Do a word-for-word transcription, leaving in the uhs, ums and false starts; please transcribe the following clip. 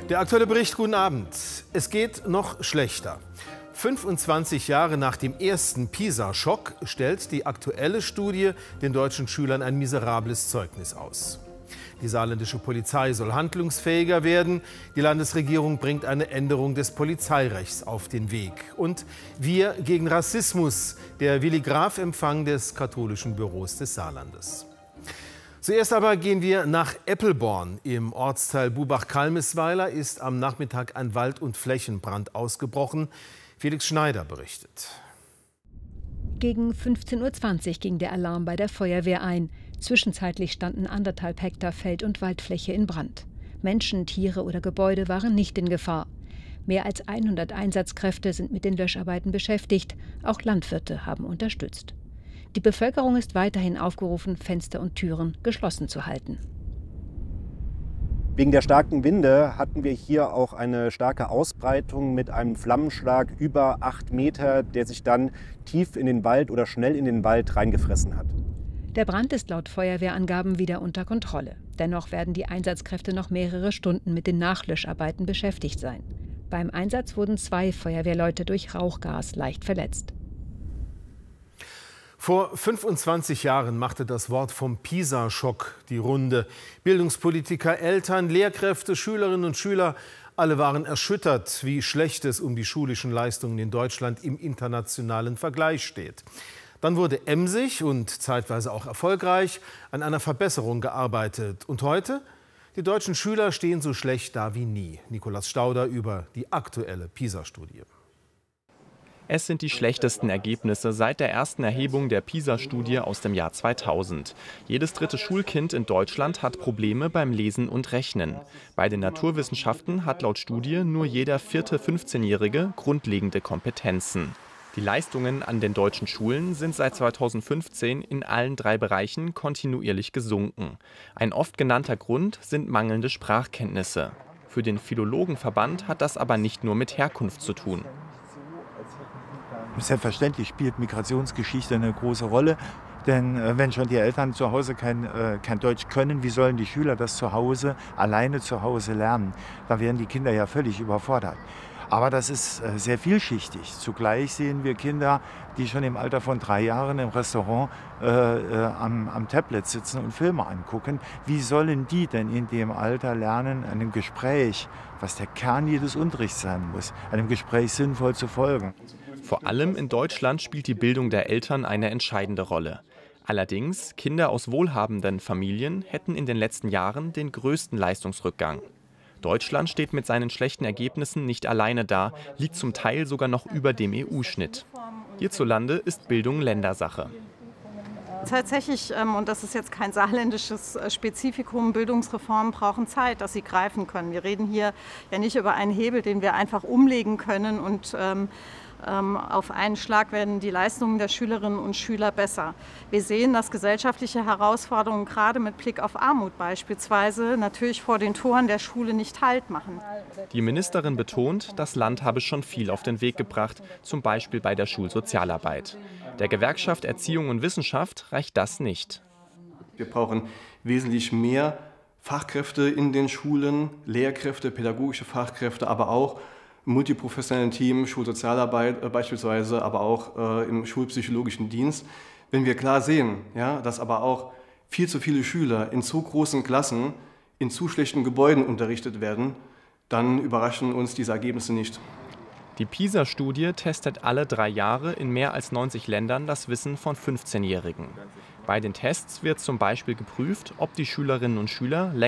Der aktuelle Bericht, guten Abend. Es geht noch schlechter. fünfundzwanzig Jahre nach dem ersten PISA-Schock stellt die aktuelle Studie den deutschen Schülern ein miserables Zeugnis aus. Die saarländische Polizei soll handlungsfähiger werden. Die Landesregierung bringt eine Änderung des Polizeirechts auf den Weg. Und wir gegen Rassismus, der Willi Graf-Empfang des katholischen Büros des Saarlandes. Zuerst aber gehen wir nach Eppelborn. Im Ortsteil Bubach-Kalmisweiler ist am Nachmittag ein Wald- und Flächenbrand ausgebrochen. Felix Schneider berichtet. Gegen fünfzehn Uhr zwanzig ging der Alarm bei der Feuerwehr ein. Zwischenzeitlich standen anderthalb Hektar Feld- und Waldfläche in Brand. Menschen, Tiere oder Gebäude waren nicht in Gefahr. Mehr als hundert Einsatzkräfte sind mit den Löscharbeiten beschäftigt. Auch Landwirte haben unterstützt. Die Bevölkerung ist weiterhin aufgerufen, Fenster und Türen geschlossen zu halten. Wegen der starken Winde hatten wir hier auch eine starke Ausbreitung mit einem Flammenschlag über acht Meter, der sich dann tief in den Wald oder schnell in den Wald reingefressen hat. Der Brand ist laut Feuerwehrangaben wieder unter Kontrolle. Dennoch werden die Einsatzkräfte noch mehrere Stunden mit den Nachlöscharbeiten beschäftigt sein. Beim Einsatz wurden zwei Feuerwehrleute durch Rauchgas leicht verletzt. Vor fünfundzwanzig Jahren machte das Wort vom PISA-Schock die Runde. Bildungspolitiker, Eltern, Lehrkräfte, Schülerinnen und Schüler, alle waren erschüttert, wie schlecht es um die schulischen Leistungen in Deutschland im internationalen Vergleich steht. Dann wurde emsig und zeitweise auch erfolgreich an einer Verbesserung gearbeitet. Und heute? Die deutschen Schüler stehen so schlecht da wie nie. Nikolaus Stauder über die aktuelle PISA-Studie. Es sind die schlechtesten Ergebnisse seit der ersten Erhebung der PISA-Studie aus dem Jahr zweitausend. Jedes dritte Schulkind in Deutschland hat Probleme beim Lesen und Rechnen. Bei den Naturwissenschaften hat laut Studie nur jeder vierte fünfzehnjährige grundlegende Kompetenzen. Die Leistungen an den deutschen Schulen sind seit zweitausendfünfzehn in allen drei Bereichen kontinuierlich gesunken. Ein oft genannter Grund sind mangelnde Sprachkenntnisse. Für den Philologenverband hat das aber nicht nur mit Herkunft zu tun. Selbstverständlich spielt Migrationsgeschichte eine große Rolle. Denn äh, wenn schon die Eltern zu Hause kein, äh, kein Deutsch können, wie sollen die Schüler das zu Hause, alleine zu Hause lernen? Da werden die Kinder ja völlig überfordert. Aber das ist äh, sehr vielschichtig. Zugleich sehen wir Kinder, die schon im Alter von drei Jahren im Restaurant äh, äh, am, am Tablet sitzen und Filme angucken. Wie sollen die denn in dem Alter lernen, einem Gespräch, was der Kern jedes Unterrichts sein muss, einem Gespräch sinnvoll zu folgen? Vor allem in Deutschland spielt die Bildung der Eltern eine entscheidende Rolle. Allerdings, Kinder aus wohlhabenden Familien hätten in den letzten Jahren den größten Leistungsrückgang. Deutschland steht mit seinen schlechten Ergebnissen nicht alleine da, liegt zum Teil sogar noch über dem E U-Schnitt. Hierzulande ist Bildung Ländersache. Tatsächlich, und das ist jetzt kein saarländisches Spezifikum, Bildungsreformen brauchen Zeit, dass sie greifen können. Wir reden hier ja nicht über einen Hebel, den wir einfach umlegen können und ähm, auf einen Schlag werden die Leistungen der Schülerinnen und Schüler besser. Wir sehen, dass gesellschaftliche Herausforderungen gerade mit Blick auf Armut beispielsweise natürlich vor den Toren der Schule nicht Halt machen. Die Ministerin betont, das Land habe schon viel auf den Weg gebracht, zum Beispiel bei der Schulsozialarbeit. Der Gewerkschaft Erziehung und Wissenschaft reicht das nicht. Wir brauchen wesentlich mehr Fachkräfte in den Schulen, Lehrkräfte, pädagogische Fachkräfte, aber auch multiprofessionellen Team, Schulsozialarbeit äh, beispielsweise, aber auch äh, im schulpsychologischen Dienst. Wenn wir klar sehen, ja, dass aber auch viel zu viele Schüler in zu großen Klassen in zu schlechten Gebäuden unterrichtet werden, dann überraschen uns diese Ergebnisse nicht. Die PISA-Studie testet alle drei Jahre in mehr als neunzig Ländern das Wissen von fünfzehnjährigen. Bei den Tests wird zum Beispiel geprüft, ob die Schülerinnen und Schüler länger